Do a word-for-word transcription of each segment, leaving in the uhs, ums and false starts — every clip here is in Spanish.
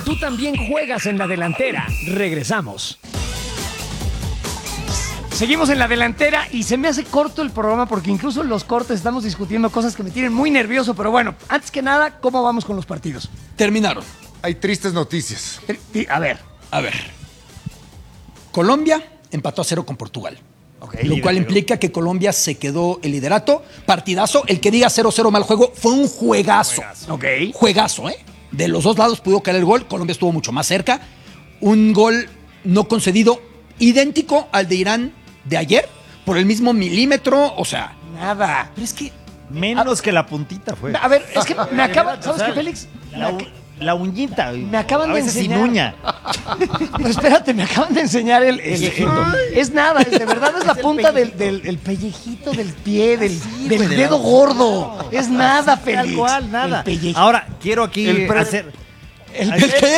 Tú también juegas en la delantera. Regresamos. Seguimos en la delantera y se me hace corto el programa porque incluso en los cortes estamos discutiendo cosas que me tienen muy nervioso. Pero bueno, antes que nada, ¿cómo vamos con los partidos? Terminaron. Hay tristes noticias. A ver. A ver. Colombia empató a cero con Portugal. Okay, lo cual implica que Colombia se quedó el liderato. Partidazo. El que diga cero cero mal juego fue un juegazo. Juegazo. Ok. Juegazo, ¿eh? De los dos lados pudo caer el gol. Colombia estuvo mucho más cerca. Un gol no concedido idéntico al de Irán de ayer, por el mismo milímetro, o sea... Nada. Pero es que... Menos a, que la puntita fue. A ver, es que me acaba... ¿Sabes qué, Félix? La, la uñita. Me acaban a de veces enseñar... sin uña. No, espérate, me acaban de enseñar el... el, el es nada, es, de verdad es la punta del, del el pellejito del pie, del, sí, del güey, dedo de la... gordo. No, es nada, así, Félix. Tal cual, nada. El Ahora, quiero aquí El pre... hacer... ¿El, ¿El qué?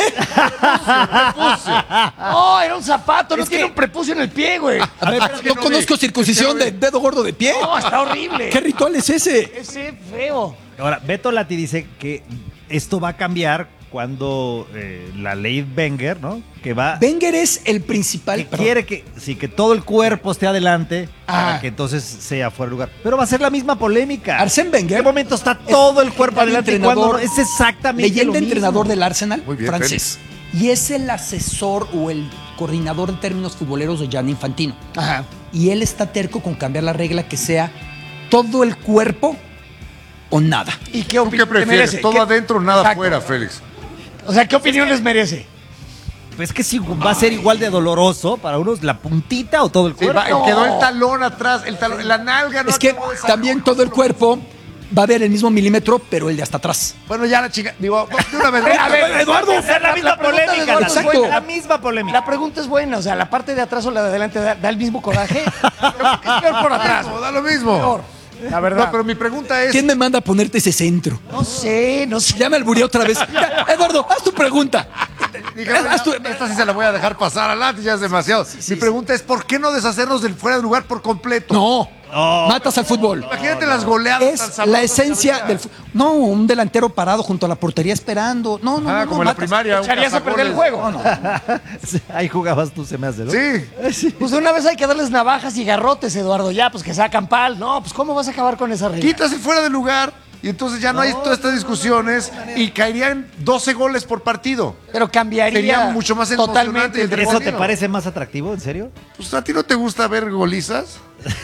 Prepucio. Oh, era un zapato, no es tiene que... un prepucio en el pie, güey. A ver, no, no conozco circuncisión de dedo gordo de pie. No, está horrible. ¿Qué ritual es ese? Ese feo. Ahora, Beto Lati dice que esto va a cambiar cuando eh, la ley Wenger, ¿no? Que va... Wenger es el principal... Que quiere que, sí, que todo el cuerpo esté adelante ah. para que entonces sea fuera de lugar. Pero va a ser la misma polémica. Arsène Wenger... ¿En qué momento está todo el cuerpo adelante y cuando no? Es exactamente leyenda lo mismo. entrenador del Arsenal, Muy bien, francés. Félix. Y es el asesor o el coordinador en términos futboleros de Gianni Infantino. Ajá. Y él está terco con cambiar la regla que sea todo el cuerpo o nada. ¿Y qué ¿Tú qué prefieres? ¿Todo ¿Qué? adentro o nada Exacto. afuera, Félix? O sea, ¿qué opinión les merece? Pues que sí, va a ser igual de doloroso para unos la puntita o todo el Sí, cuerpo. va, no. Quedó el talón atrás, el talón, la nalga. No es que también todo el cuerpo va a ver el mismo milímetro, pero el de hasta atrás. Bueno, ya la chica. Digo, de una vez. A ver, Eduardo, va a ser la misma la pregunta de polémica. Eduardo es buena. La misma polémica. La pregunta es buena, o sea, la parte de atrás o la de adelante da, da el mismo coraje. Es peor por atrás. Da lo mismo. Peor. La verdad. No, pero mi pregunta es. ¿Quién me manda a ponerte ese centro? No sé, no sé. Ya me albureé otra vez. Ya, Eduardo, haz tu pregunta. Dijeron, Haz tu- esta sí se la voy a dejar pasar adelante, ya es demasiado. Mi pregunta es: ¿por qué no deshacernos del fuera de lugar por completo? No, Oh. matas al fútbol. Imagínate las goleadas. tan Es sabrosas la que esencia habría. del fu- No, un delantero parado junto a la portería esperando. No, no, Ah, no, como no, en la matas. primaria. un Echarías a perder el cazagoles. juego. No, no. Ahí jugabas tú, se me hace, ¿no? Sí. Pues de una vez hay que darles navajas y garrotes, Eduardo, ya, pues que sacan pal. No, pues ¿cómo vas a acabar con esa regla? Quitas el fuera de lugar y entonces ya no, hay todas estas discusiones y caerían doce goles por partido. Pero cambiaría Sería mucho más emocionante totalmente el el ¿Eso deporte. te parece más atractivo, en serio? Pues a ti no te gusta ver golizas.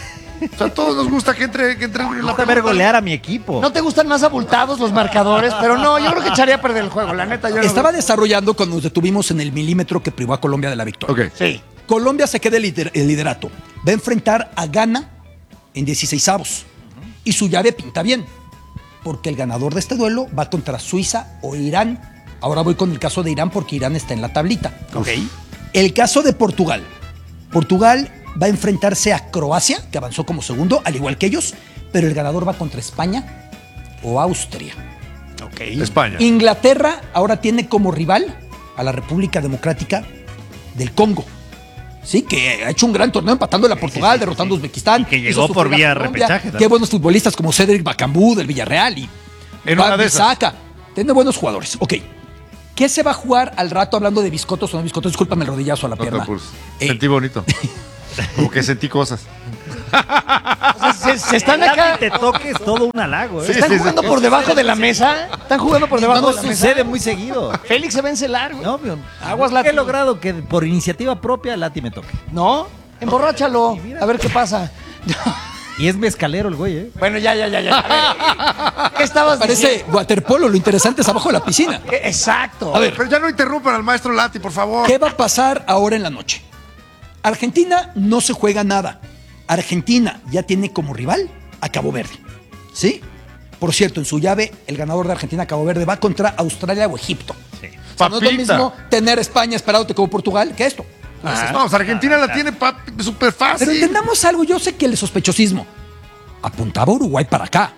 O sea, a todos nos gusta que entre, que entre en Me la gusta ver pelota. golear a mi equipo. ¿No te gustan más abultados los marcadores? Pero no, yo creo que echaría a perder el juego, la neta. Yo no Estaba veo. desarrollando cuando nos detuvimos en el milímetro que privó a Colombia de la victoria. Ok. Sí. Colombia se queda el, lider- el liderato. Va a enfrentar a Ghana en dieciseisavos. Y su llave pinta bien. Porque el ganador de este duelo va contra Suiza o Irán. Ahora voy con el caso de Irán porque Irán está en la tablita. Ok. El caso de Portugal. Portugal va a enfrentarse a Croacia, que avanzó como segundo, al igual que ellos, pero el ganador va contra España o Austria. Ok. España. Inglaterra ahora tiene como rival a la República Democrática del Congo. Sí, que ha hecho un gran torneo empatando a Portugal, sí, sí, derrotando a sí. Uzbekistán. Y que hizo llegó sufrir por a vía Colombia. repechaje también. Qué buenos futbolistas como Cedric Bacambú del Villarreal y En una de esas. Wan-Bissaka. Tiene buenos jugadores. Ok. ¿Qué se va a jugar al rato hablando de biscotos o no biscotos? Discúlpame el rodillazo a la No te pierna. apures. Eh, Sentí bonito. Como que sentí cosas. O sea, se, se están El acá. que te toques todo un halago, ¿eh? Sí, ¿Están sí, jugando sí. por debajo de la mesa? ¿Están jugando por debajo No de la mesa? sucede muy seguido. Félix se va a encelar, güey. No, pero Aguas, he Lati. logrado que por iniciativa propia Lati me toque. ¿No? Emborráchalo. A ver qué pasa. Y es mezcalero el güey, ¿eh? Bueno, ya, ya, ya, ya. A ver, ¿qué estabas Parece diciendo? waterpolo, lo interesante es abajo de la piscina. Eh, Exacto. A ver, Pero ya no interrumpan al maestro Lati, por favor. ¿qué va a pasar ahora en la noche? Argentina no se juega nada. Argentina ya tiene como rival a Cabo Verde. ¿Sí? Por cierto, en su llave, el ganador de Argentina-Cabo Verde va contra Australia o Egipto. Sí. O sea, no es lo Papita. mismo tener España esperándote como Portugal que esto. Ah, Vamos, Argentina la tiene papi, súper fácil. Pero entendamos algo, yo sé que el sospechosismo apuntaba a Uruguay para acá.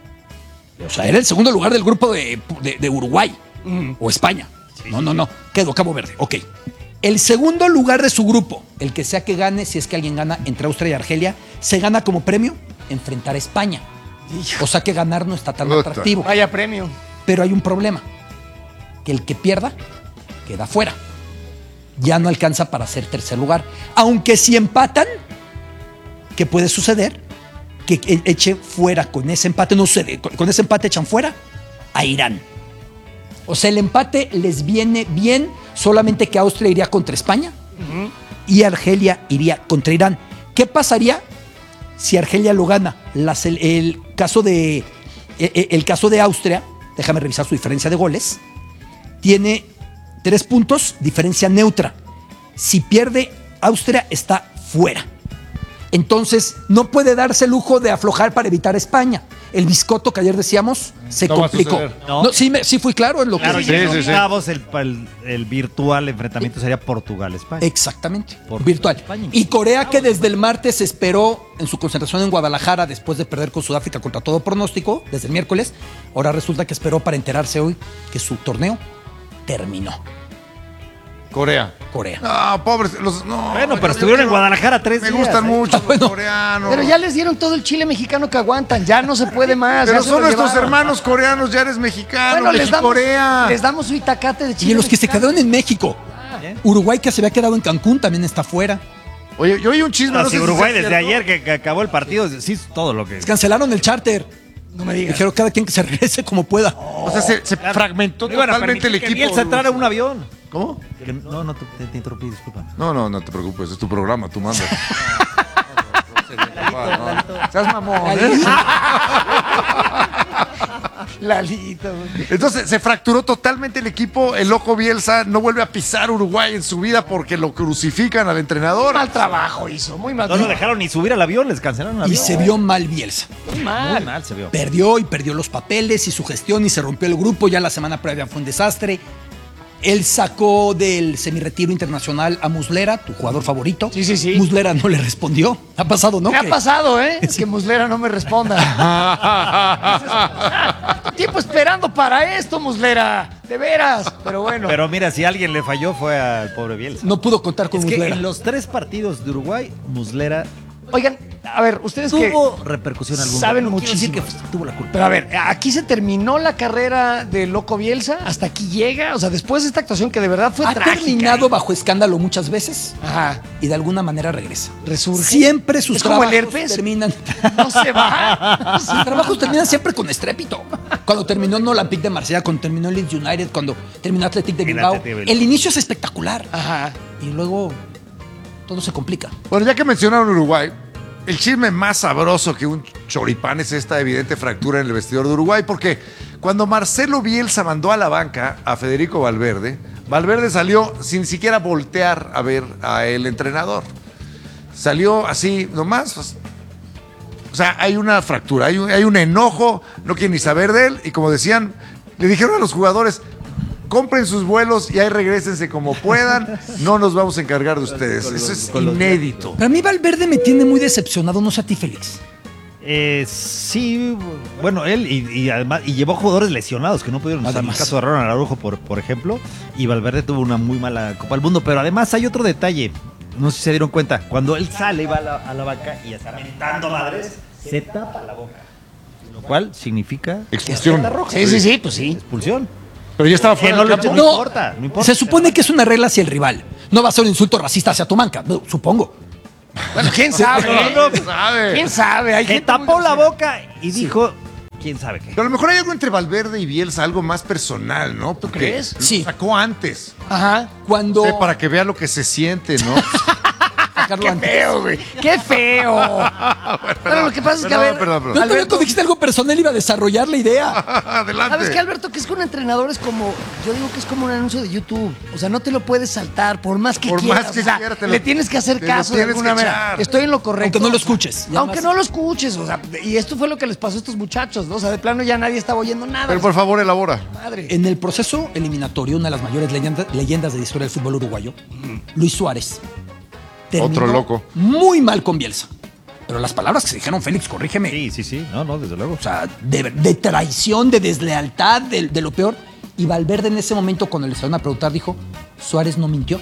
O sea, era el segundo lugar del grupo de, de- de Uruguay o España. No, no, no, quedó Cabo Verde, ok. El segundo lugar de su grupo, el que sea que gane, si es que alguien gana entre Austria y Argelia, se gana como premio enfrentar a España. O sea que ganar no está tan Puta. atractivo. Vaya premio. Pero hay un problema, que el que pierda queda fuera. Ya no alcanza para ser tercer lugar. Aunque si empatan, ¿qué puede suceder? Que eche fuera con ese empate, no sucede, con, con ese empate echan fuera a Irán. O sea, el empate les viene bien, solamente que Austria iría contra España uh-huh. y Argelia iría contra Irán. ¿Qué pasaría si Argelia lo gana? Las, el, el, caso de, el, el caso de Austria, déjame revisar su diferencia de goles, tiene tres puntos, diferencia neutra. Si pierde, Austria está fuera. Entonces, no puede darse el lujo de aflojar para evitar a España. El biscotto que ayer decíamos se no complicó. No. No, sí, me, sí fui claro en lo claro, que sí, sí, sí. El, el, el virtual enfrentamiento sería Portugal-España. Exactamente, Portugal, virtual. España. Y Corea, que desde el martes esperó en su concentración en Guadalajara después de perder con Sudáfrica contra todo pronóstico, desde el miércoles, ahora resulta que esperó para enterarse hoy que su torneo terminó. Corea. Corea. No, pobres. Los, no, Bueno, pero yo- estuvieron yo en quiero- Guadalajara tres Me días. gustan ¿eh? mucho Ah, bueno. los coreanos. Pero ya les dieron todo el chile mexicano que aguantan, ya no se puede más. Pero ya se son lo nuestros llevaron. hermanos coreanos, ya eres mexicano, Bueno, les damos, Corea. les damos su itacate de chile Y los que se mexicano. quedaron en México. Uruguay, que se había quedado en Cancún, también está fuera. Oye, yo oí un chisme. No, no si sé Uruguay sea desde cierto. ayer que, que acabó el partido, sí, es todo lo que... Cancelaron el charter. No me digas. Dijeron cada quien que se regrese como pueda. O sea, se, se fragmentó No iban a totalmente el permitir que equipo. Bielsa entrara a un avión. ¿Cómo? Que- no, no, te, te- te interrumpí, disculpa. No, no, no te preocupes, es tu programa, tú mandas. Seas mamón. ¿eh? Lalito. Entonces se fracturó totalmente el equipo. El loco Bielsa no vuelve a pisar Uruguay en su vida porque lo crucifican al entrenador. Mal trabajo hizo, muy mal. No lo dejaron ni subir al avión, les cancelaron el Y avión. se vio mal Bielsa. Muy Muy mal. mal se vio. Perdió y perdió los papeles y su gestión y se rompió el grupo. Ya la semana previa fue un desastre. Él sacó del semirretiro internacional a Muslera, tu jugador favorito. Sí, sí, sí. Muslera no le respondió. Ha pasado, ¿no? Me ha Que- pasado, ¿eh? Que Muslera no me responda. Tiempo esperando para esto, Muslera. De veras. Pero bueno. Pero mira, si alguien le falló fue al pobre Bielsa. No pudo contar con Es que Muslera. en los tres partidos de Uruguay, Muslera Oigan, a ver, ustedes que tuvo repercusión alguna. saben No quiero decir muchísimo. que tuvo la culpa. Pero a ver, aquí se terminó la carrera de Loco Bielsa, hasta aquí llega, o sea, después de esta actuación que de verdad fue Ha trágica. terminado bajo escándalo muchas veces Ajá, y de alguna manera regresa. resurge. Siempre sus Es como el trabajos herpes. terminan. No se va. Sus trabajos terminan siempre con estrépito. Cuando terminó en Olympique de Marsella, cuando terminó en Leeds United, cuando terminó Athletic de En Bilbao, Athletic de Bilbao. el inicio es espectacular Ajá. y luego todo se complica. Bueno, ya que mencionaron Uruguay, el chisme más sabroso que un choripán es esta evidente fractura en el vestidor de Uruguay, porque cuando Marcelo Bielsa mandó a la banca a Federico Valverde, Valverde salió sin siquiera voltear a ver a el entrenador. Salió así nomás. Pues, o sea, hay una fractura, hay un, hay un enojo, no quieren ni saber de él, y como decían, le dijeron a los jugadores: compren sus vuelos y ahí regrésense como puedan, no nos vamos a encargar de ustedes. Eso es inédito. Pero a mí Valverde me tiene muy decepcionado, no sé a ti, Félix. Eh, sí, bueno, él y, y además y llevó jugadores lesionados que no pudieron estar. En el Además. caso de Ronald Araujo, por, por ejemplo, y Valverde tuvo una muy mala Copa del Mundo. Pero además hay otro detalle, no sé si se dieron cuenta, cuando él sale y va a la, a la banca y está mentando madres, se tapa la boca, lo cual significa Expulsión. tarjeta roja. Sí, sí, sí, pues sí. Expulsión. Pero ya estaba Que fuera no, del le- campo. no importa, no importa. Se supone que es una regla hacia el rival. No va a ser un insulto racista hacia tu manca, no, supongo. Bueno, quién sabe. No, no, sabe. ¿Quién sabe? Hay Que gente tapó muy la grosera. boca y dijo, quién sabe qué. Pero a lo mejor hay algo entre Valverde y Bielsa, algo más personal, ¿no? ¿Tú crees? Lo Sí. sacó antes. Ajá. Cuando Sí, para que vea lo que se siente, ¿no? sacarlo Qué antes. feo, güey. Qué feo. Bueno, lo que pasa es que, a Perdón, ver, perdón, No, perdón. no, no, Alberto- cuando dijiste algo personal iba a desarrollar la idea. Adelante. ¿Sabes qué, Alberto? Que es que un entrenador es como, yo digo que es como un anuncio de YouTube. O sea, no te lo puedes saltar por más que Por quieras. más que o sea, quieras, te lo- le tienes que hacer te lo caso de tienes alguna que manera. echar. Estoy en lo correcto. Aunque no lo o sea, escuches, ya Aunque más. no lo escuches. O sea, y esto fue lo que les pasó a estos muchachos, ¿no? O sea, de plano ya nadie estaba oyendo nada. Pero por favor, elabora. Madre. En el proceso eliminatorio, una de las mayores leyenda- leyendas de la historia del fútbol uruguayo, Luis Suárez, terminó Otro loco. muy mal con Bielsa. Pero las palabras que se dijeron, Félix, corrígeme. Sí, sí, sí. No, no, desde luego. O sea, de, de traición, de deslealtad, de, de lo peor. Y Valverde en ese momento, cuando le salieron a preguntar, dijo, Suárez no mintió.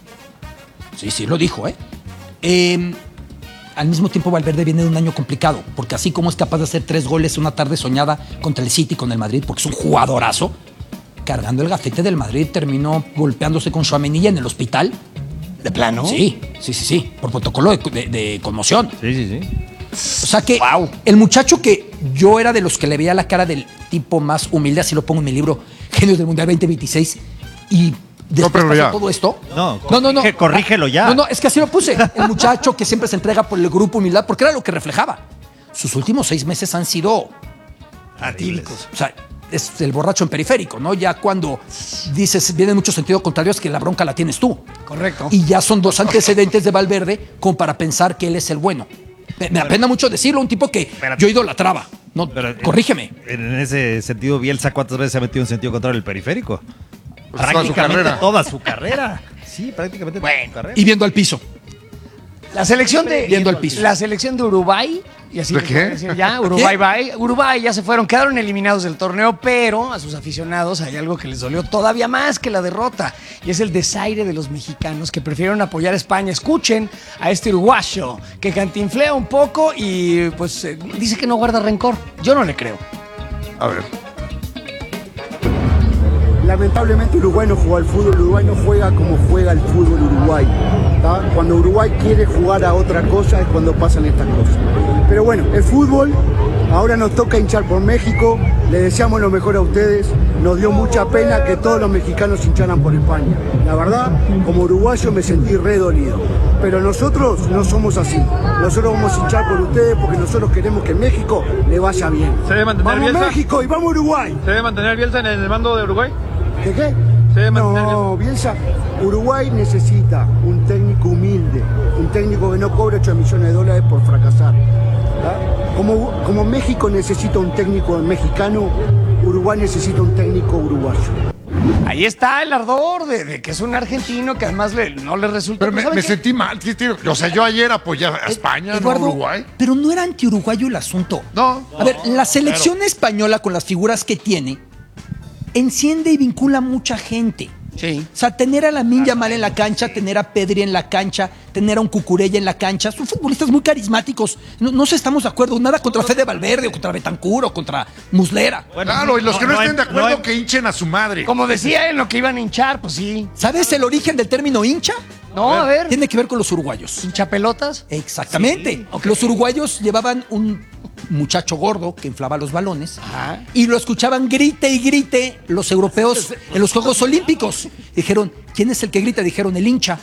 Sí, sí, lo dijo, ¿eh? Eh, Al mismo tiempo, Valverde viene de un año complicado, porque así como es capaz de hacer tres goles una tarde soñada contra el City y con el Madrid, porque es un jugadorazo, cargando el gafete del Madrid, terminó golpeándose con Tchouaméni en el hospital. ¿De plano? Sí, sí, sí, sí, por protocolo de, de- de conmoción. Sí, sí, sí. O sea que el muchacho que yo era de los que le veía la cara del tipo más humilde, así lo pongo en mi libro, Genios del Mundial veinte veintiséis, y después Cómpralo pasó ya. todo esto. No, no, no, no. corrige- corrígelo ya. No, no, es que así lo puse. El muchacho que siempre se entrega por el grupo humildad, porque era lo que reflejaba. Sus últimos seis meses han sido Atípicos. o sea, es el borracho en periférico, ¿no? Ya cuando dices, viene mucho sentido contrario, es que la bronca la tienes tú. Correcto. Y ya son dos antecedentes de Valverde como para pensar que él es el bueno. Me, me apena mucho decirlo, un tipo que Espérate. yo idolatraba. No, Pero, eh, corrígeme. En ese sentido, Bielsa, ¿cuántas veces se ha metido en sentido contrario el periférico? Pues toda su prácticamente carrera. toda su carrera. Sí, prácticamente toda su carrera. Y viendo al piso. La selección de Viendo al piso. La selección de Uruguay, y así ¿De les qué? voy a decir ya, Uruguay bye. Uruguay ya se fueron, quedaron eliminados del torneo, pero a sus aficionados hay algo que les dolió todavía más que la derrota, y es el desaire de los mexicanos que prefirieron apoyar a España. Escuchen a este uruguayo que cantinflea un poco y pues eh, dice que no guarda rencor. Yo no le creo. A ver. Lamentablemente Uruguay no juega al fútbol, Uruguay no juega como juega el fútbol Uruguay. ¿tá? Cuando Uruguay quiere jugar a otra cosa es cuando pasan estas cosas. Pero bueno, el fútbol, ahora nos toca hinchar por México, le deseamos lo mejor a ustedes, nos dio mucha pena que todos los mexicanos hincharan por España. La verdad, como uruguayo me sentí re dolido. Pero nosotros no somos así, nosotros vamos a hinchar por ustedes porque nosotros queremos que México le vaya bien. ¿Se debe mantener ¡Vamos Bielsa? México y vamos Uruguay! ¿Se debe mantener Bielsa en el mando de Uruguay? ¿Qué qué? Se debe mantener No, Bielsa, Uruguay necesita un técnico humilde, un técnico que no cobre ocho millones de dólares por fracasar. ¿tá? Como, como México necesita un técnico mexicano, Uruguay necesita un técnico uruguayo. Ahí está el ardor de, de que es un argentino que además le- no le resulta. Pero me, ¿saben me qué? sentí mal. ¿qué te digo? O sea, yo ayer apoyaba a España, Eduardo, no a Uruguay. pero no era anti-uruguayo el asunto. No. A ver, la selección española con las figuras que tiene enciende y vincula a mucha gente. Sí. O sea, tener a Lamine Yamal en la cancha, tener a Pedri en la cancha, tener a un Cucurella en la cancha, son futbolistas muy carismáticos. No, no sé, estamos de acuerdo, nada contra Fede Valverde o contra Betancur o contra Muslera. Bueno, Claro, y los no- que no, no estén de hay- acuerdo no hay- que hinchen a su madre. Como decía en lo que iban a hinchar, pues sí. ¿Sabes el origen del término hincha? No, a ver. Tiene que ver con los uruguayos. ¿Hinchapelotas? Exactamente. Los uruguayos llevaban un muchacho gordo que inflaba los balones Ajá. y lo escuchaban grite y grite los europeos en los Juegos Olímpicos. Dijeron, ¿quién es el que grita? Dijeron, el hincha.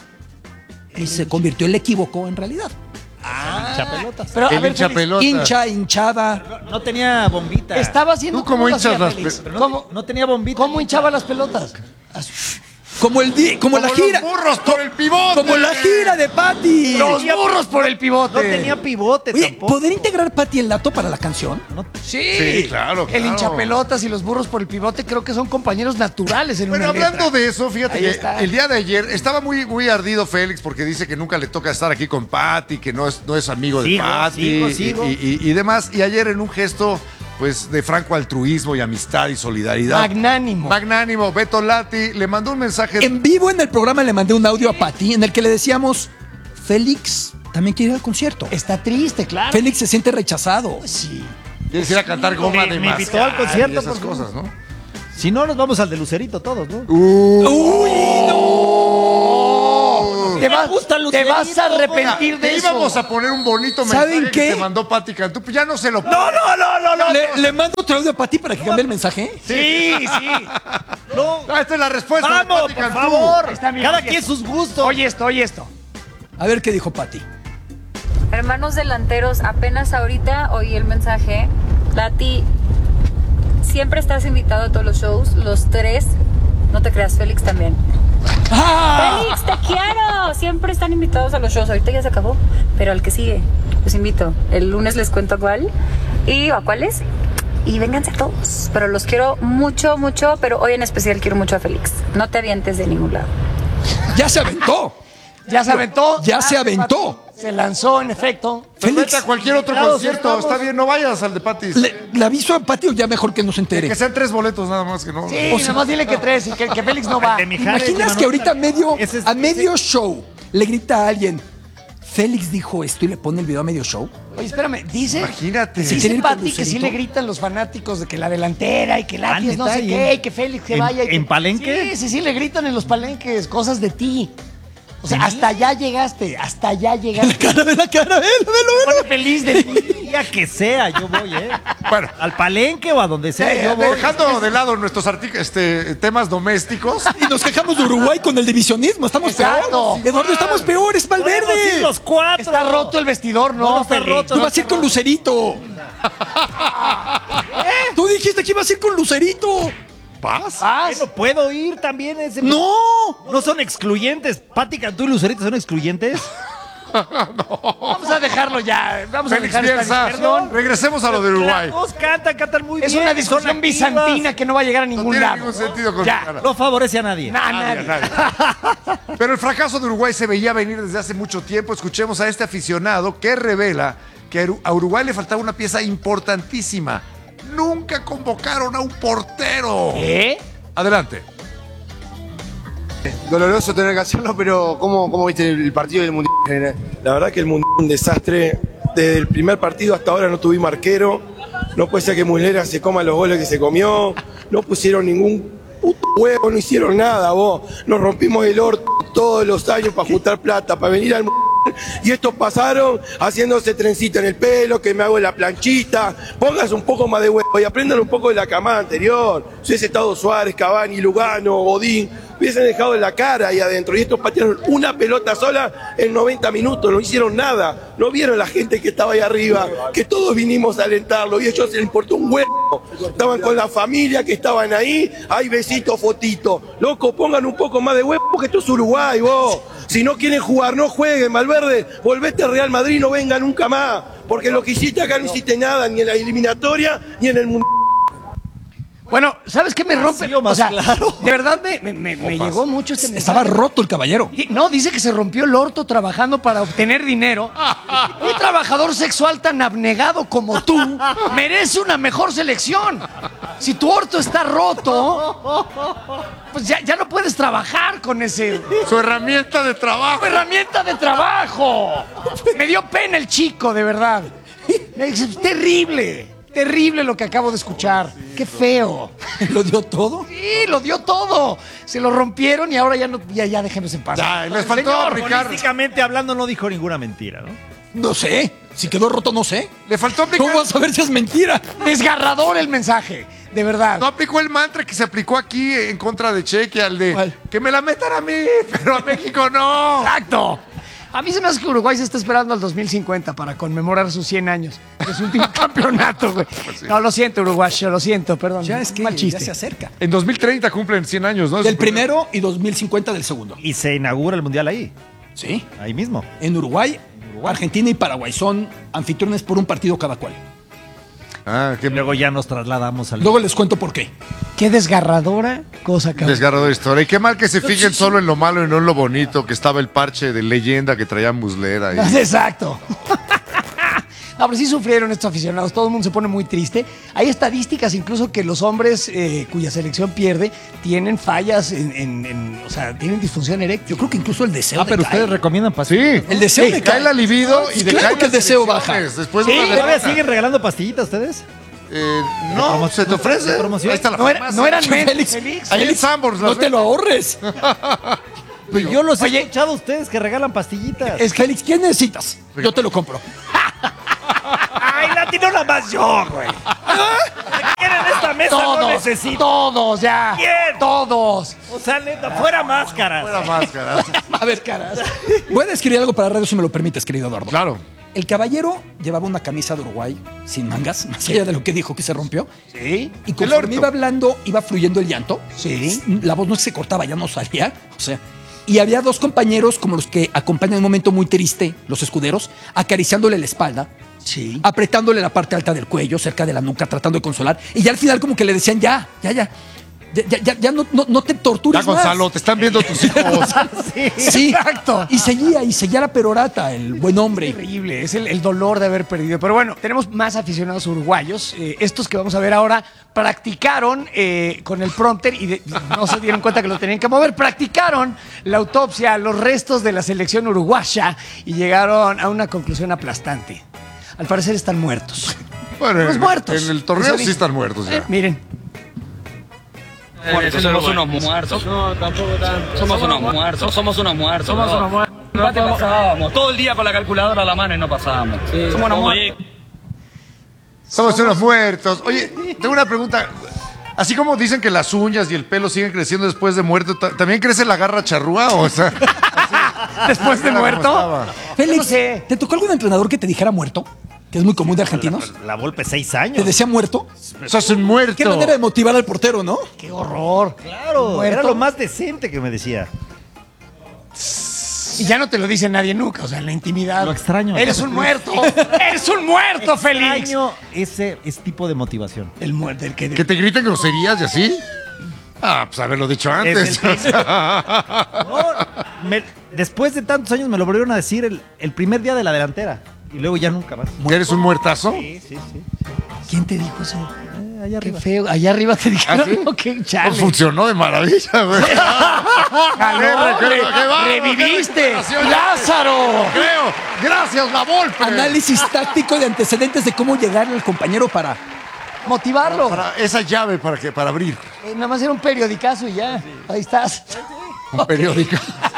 Y se convirtió el equívoco en realidad. Hinchapelotas. Pero, a El ver, hincha Félix, pelota. Hincha, hinchaba. No tenía bombita. estaba haciendo. ¿Tú cómo lo hinchas hacía, las Félix? pe- Pero no, ¿Cómo, no tenía bombita. cómo hinchaba las pelotas? Como, el di- como, la Como gira. los burros por el pivote. Como la gira de Patty. Los burros por el pivote. No tenía pivote Oye, tampoco. ¿poder integrar Patty el dato para la canción? No- Sí. Sí, claro, El claro. hinchapelotas y los burros por el pivote creo que son compañeros naturales en Bueno, una hablando letra. de eso, fíjate Ahí que está. el día de ayer estaba muy, muy ardido Félix porque dice que nunca le toca estar aquí con Patti, que no es, no es amigo de Sigo, Patti sigo, y- sigo. Y, y- y demás. Y ayer en un gesto pues de franco altruismo y amistad y solidaridad. Magnánimo. Magnánimo, Beto Lati le mandó un mensaje. En vivo en el programa le mandé un audio a Patty en el que le decíamos, Félix también quiere ir al concierto. Está triste, claro. Félix se siente rechazado. Sí. Quieres ir a cantar goma Me- de me más. invitó al concierto, esas por cosas, ¿no? Si no, nos vamos al de Lucerito todos, ¿no? ¡Uy, no! Te vas, gustan los te vas a deditos, arrepentir de Te eso. íbamos a poner un bonito mensaje ¿Saben que qué? te mandó Patti Cantú, pues ya no se lo No, no, no, no, no. Le, le mando otro audio a Patty para que cambie el mensaje. Sí, sí. No. Ah, esta es la respuesta de Vamos, Patti por Cantú. favor. Está bien, Cada oye quien esto. sus gustos. Oye esto, oye esto. A ver qué dijo Patty. Hermanos delanteros, apenas ahorita oí el mensaje. Lati, siempre estás invitado a todos los shows, los tres. No te creas, Félix también. ¡Ah! Félix, te quiero. Siempre están invitados a los shows. Ahorita ya se acabó, pero al que sigue, los invito. El lunes les cuento a cuál y a cuáles. Y vénganse a todos. Pero los quiero mucho, mucho. Pero hoy en especial quiero mucho a Félix. No te avientes de ningún lado. Ya se aventó. Ya se aventó. Ya se aventó. Se lanzó, en efecto. Pues Félix, vete a cualquier otro Claro, sí concierto. estamos. Está bien, no vayas al de Patti. le, le aviso a Patty o ya mejor que no se entere. Que sean tres boletos nada más que no. Sí, O sea- nada más dile que tres y que, que Félix no va. De ¿Te Mijares, imaginas de que ahorita a Manuel- medio, Ese es- a medio show le grita a alguien, Félix dijo esto y le pone el video a medio show? Oye, espérame, dice. Imagínate. Dice ¿Quiere ir con Pati que sí Lucerito? le gritan los fanáticos de que la delantera y que Ah, Latis no ¿neta? sé ¿Y qué, en- y que Félix se en- vaya. y que- en palenque? Sí, sí, sí, le gritan en los palenques cosas de ti. O sea, hasta allá llegaste, hasta allá llegaste. Cara, ve la cara, velo, velo, velo. Pone feliz de ti. Día que sea, yo voy, ¿eh? Bueno. Al palenque o a donde sea, Eh, yo voy. dejando de lado nuestros artic- este, temas domésticos. Y nos quejamos de Uruguay con el divisionismo. Estamos Exacto. peor. Eduardo, estamos peores, Podemos ir Valverde. los cuatro. Está roto el vestidor, no, No, está Félix. roto. Tú vas a ir con Lucerito. Tú dijiste que ibas a ir con Lucerito. ¿Paz? Vas. Bueno, puedo ir también. Ese... No. No son excluyentes. Pati Cantú y Lucerito son excluyentes. Vamos a dejarlo ya. Vamos a Félix dejar esta Bielsa, discusión. regresemos a lo de Uruguay. Las dos cantan, cantan muy Es bien. una son discusión activas. bizantina que no va a llegar a No ningún tiene lado. ningún sentido con Ya. No favorece a nadie. Nah, Nadie, nadie. nadie. Pero el fracaso de Uruguay se veía venir desde hace mucho tiempo. Escuchemos a este aficionado que revela que a Uruguay le faltaba una pieza importantísima. Nunca convocaron a un portero. ¿Eh? Adelante. Doloroso tener que hacerlo, pero ¿cómo, cómo viste el partido del Mundial en general? La verdad que el Mundial es un desastre. Desde el primer partido hasta ahora no tuvimos arquero. No puede ser que Muslera se coma los goles que se comió. No pusieron ningún puto huevo, no hicieron nada, vos. Nos rompimos el orto todos los años para juntar plata, para venir al Mundial. Y estos pasaron haciéndose trencita en el pelo, que me hago la planchita. Pónganse un poco más de huevo y aprendan un poco de la camada anterior. Si hubiese estado Suárez, Cavani, Lugano, Godín, hubiesen dejado la cara ahí adentro. Y estos patearon una pelota sola en noventa minutos, no hicieron nada. No vieron la gente que estaba ahí arriba, que todos vinimos a alentarlo y a ellos les importó un huevo. Estaban con la familia que estaban ahí, hay besitos, fotitos. Loco, pongan un poco más de huevo porque esto es Uruguay, vos. Si no quieren jugar, no jueguen, Valverde. Volvete al Real Madrid, no venga nunca más. Porque lo que hiciste acá no hiciste nada, ni en la eliminatoria, ni en el Mundial. Bueno, ¿sabes qué me rompe? sido más o sea, claro. de verdad me, me- me- me llegó mucho este mensaje. Estaba roto el caballero. Di- No, dice que se rompió el orto trabajando para obtener dinero. Un trabajador sexual tan abnegado como tú merece una mejor selección. Si tu orto está roto, pues ya, ya no puedes trabajar con ese... Su herramienta de trabajo. herramienta de trabajo. Me dio pena el chico, de verdad. Es terrible, terrible lo que acabo de escuchar. Qué feo. ¿Lo dio todo? Sí, lo dio todo. Se lo rompieron y ahora ya no, ya, ya déjenos en paz. Ya, les faltó Señor, aplicar. Políticamente hablando, no dijo ninguna mentira, ¿no? No sé. Si quedó roto, no sé. Le faltó aplicar. ¿Cómo vas a saber si es mentira? desgarrador el mensaje, de verdad. No aplicó el mantra que se aplicó aquí en contra de Cheque, al de ¿Cuál? que me la metan a mí, pero a México no. Exacto. A mí se me hace que Uruguay se está esperando al dos mil cincuenta para conmemorar sus cien años de su último campeonato, güey. No, lo siento, uruguayo, lo siento, perdón. Ya es que mal ya chiste. se acerca. En dos mil treinta cumplen cien años, ¿no? Del primero y dos mil cincuenta del segundo. Y se inaugura el Mundial ahí, Sí. ahí mismo. En Uruguay, Argentina y Paraguay son anfitriones por un partido cada cual. Ah, qué Y luego ya nos trasladamos al... Luego les cuento por qué. Qué desgarradora cosa, cabrón. desgarrador historia. Y qué mal que se fijen solo en lo malo y no en lo bonito, que estaba el parche de leyenda que traía Muslera ahí. Exacto. No, pero sí sufrieron estos aficionados, todo el mundo se pone muy triste. Hay estadísticas incluso que los hombres eh, cuya selección pierde tienen fallas, en, en- en- o sea, tienen disfunción eréctil. Yo creo que incluso el deseo Ah, pero decae. ustedes recomiendan Sí. pastillitas. El deseo Sí, decae. cae la libido y Sí, decae claro que el las deseo elecciones baja. Después de Sí, una ¿Todavía derrota. siguen regalando pastillitas ustedes? Eh, no, promo- se te ofrece. de promoción. Ahí está la No, era- farmacia. no eran menos, Félix, Félix. Ahí en Sanborns las no te lo ahorres. Pues yo los Oye. he escuchado a ustedes que regalan pastillitas. Es Félix, ¿quién necesitas? Yo te lo compro. ¡Ay, latino nada más yo, güey! ¿Quién en esta mesa no Todos, necesita? todos, ya. ¿Quién? Todos. O sea, neta, fuera máscaras. Fuera máscara. A ver, caras. Voy a describir algo para radio si me lo permites, querido Eduardo. Claro. El caballero llevaba una camisa de Uruguay sin mangas, más allá de lo que dijo que se rompió. Sí. Y El conforme orto. iba hablando, iba fluyendo el llanto. Sí. La voz no se cortaba, ya no salía. O sea, y había dos compañeros como los que acompañan un momento muy triste, los escuderos, acariciándole la espalda, Sí. apretándole la parte alta del cuello, cerca de la nuca, tratando de consolar. Y ya al final como que le decían, ya, ya, ya. Ya, ya, ya, ya no, no, no te tortures Ya, Gonzalo, más. te están viendo tus hijos. Sí, Exacto. Y seguía, y seguía la perorata, el buen hombre. Terrible, es el, el dolor de haber perdido. Pero bueno, tenemos más aficionados uruguayos. Eh, estos que vamos a ver ahora practicaron eh, con el prompter y de- no se dieron cuenta que lo tenían que mover. Practicaron la autopsia a los restos de la selección uruguaya y llegaron a una conclusión aplastante. al parecer están muertos. Bueno, Los en, muertos. en el torneo Eso sí dice. están muertos ya. Eh, miren. Muertos, somos unos muertos. No, tampoco tanto. Somos unos muertos, somos unos muertos. Somos unos muertos. No te pasábamos. Todo el día con la calculadora a la mano y no pasábamos. Sí, somos unos muertos. Somos unos muertos. Oye, tengo una pregunta. Así como dicen que las uñas y el pelo siguen creciendo después de muerto, ¿ta- ¿también crece la garra charrúa? O sea, Después de Era como muerto. estaba. Félix, no sé. ¿te tocó algún entrenador que te dijera muerto? Que es muy común de argentinos. La, la Volpe seis ¿Te años. decía muerto? sos un muerto. Qué manera de motivar al portero, ¿no? Qué horror. Claro, Muerto. era lo más decente que me decía. Y ya no te lo dice nadie nunca, o sea, en la intimidad. Lo extraño. Eres un muerto. Eres un muerto, Félix. Extraño ese, ese tipo de motivación. El muerto, el que. ¿Que te griten groserías y así? Ah, pues haberlo dicho antes. Es el No, me- después de tantos años me lo volvieron a decir el, el primer día de la delantera. Y luego ya nunca más. ¿Que eres un muertazo? Sí, sí, sí. ¿Quién te dijo eso? Eh, allá Qué arriba. feo. Allá arriba te dijeron. ¿Ah, sí? No, qué Pues chale. funcionó de maravilla, güey. Jaló, Qué recuerdo, re- qué bárbaro, reviviste. qué recuperación. Lázaro. Creo. Gracias, la Volpe. Análisis táctico de antecedentes de cómo llegar al compañero para... Motivarlo. Para esa llave para que para abrir Eh, nada más era un periodicazo y ya. Ahí estás. un periódico.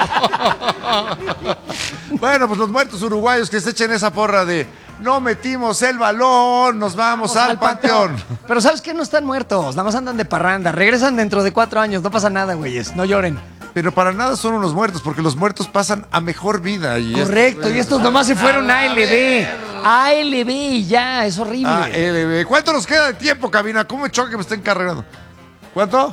Bueno, pues los muertos uruguayos que se echen esa porra de no metimos el balón, nos vamos, al, panteón. Pero ¿sabes qué? No están muertos. Nada más andan de parranda. Regresan dentro de cuatro años. No pasa nada, güeyes. No lloren. Pero para nada son unos muertos, porque los muertos pasan a mejor vida. Y Correcto. Y estos nomás se fueron a L B. A L B y ya. Es horrible. Ah, L B. ¿Cuánto nos queda de tiempo, cabina? ¿Cómo me choca que me estén cargando? ¿Cuánto?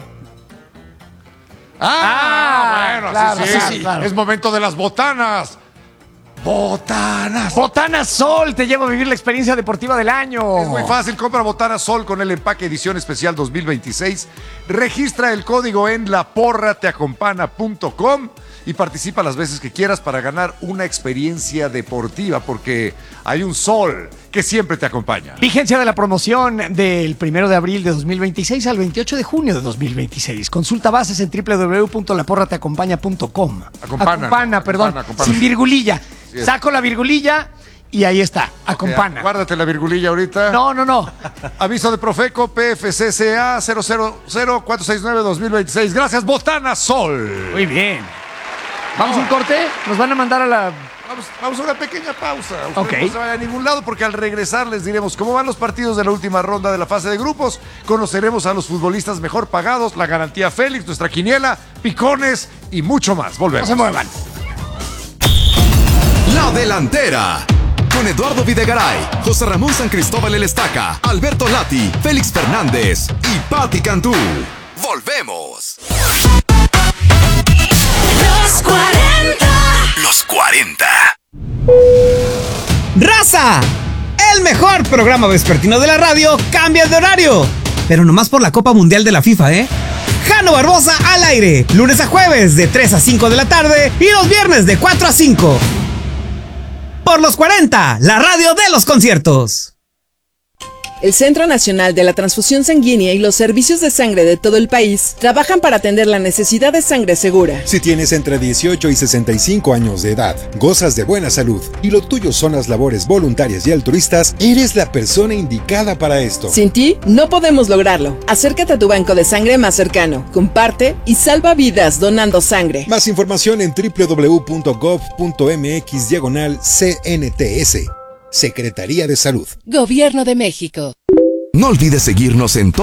Ah, Ah, bueno, claro, sí, sí, claro, sí. claro. Es momento de las botanas. Botanas. Botana Sol te lleva a vivir la experiencia deportiva del año. Es muy fácil, compra Botana Sol con el empaque edición especial dos mil veintiséis. Registra el código en la porra te acompaña punto com y participa las veces que quieras para ganar una experiencia deportiva, porque hay un sol que siempre te acompaña. Vigencia de la promoción del primero de abril de dos mil veintiséis al veintiocho de junio de dos mil veintiséis. Consulta bases en doble u doble u doble u punto la porra te acompaña punto com. Acompana, Acompana, ¿no? perdón. Acompana, acompana. Sin virgulilla. Sí es. Saco la virgulilla y ahí está. Acompana. Guárdate la virgulilla ahorita. No, no, no. Aviso de Profeco P F C C A cero cero cero cuatro seis nueve dos mil veintiséis. Gracias, Botana Sol. Muy bien. ¿Vamos a un corte? Nos van a mandar a la... Vamos, vamos a una pequeña pausa. Usted Ok. no se vaya a ningún lado, porque al regresar les diremos cómo van los partidos de la última ronda de la fase de grupos. Conoceremos a los futbolistas mejor pagados, la garantía Félix, nuestra quiniela, picones y mucho más. Volvemos. No se muevan. La Delantera. Con Eduardo Videgaray, José Ramón San Cristóbal El Estaca, Alberto Lati, Félix Fernández y Patti Cantú. Volvemos. Los cuarenta. Los cuarenta. ¡Raza! El mejor programa vespertino de la radio cambia de horario. Pero nomás por la Copa Mundial de la FIFA, ¿eh? Jano Barbosa al aire, lunes a jueves de tres a cinco de la tarde y los viernes de cuatro a cinco. Por los cuarenta, la radio de los conciertos. El Centro Nacional de la Transfusión Sanguínea y los servicios de sangre de todo el país trabajan para atender la necesidad de sangre segura. Si tienes entre dieciocho y sesenta y cinco años de edad, gozas de buena salud y lo tuyo son las labores voluntarias y altruistas, eres la persona indicada para esto. Sin ti, no podemos lograrlo. Acércate a tu banco de sangre más cercano, comparte y salva vidas donando sangre. Más información en doble u doble u doble u punto gov punto mx diagonal C N T S. Secretaría de Salud. Gobierno de México. No olvides seguirnos en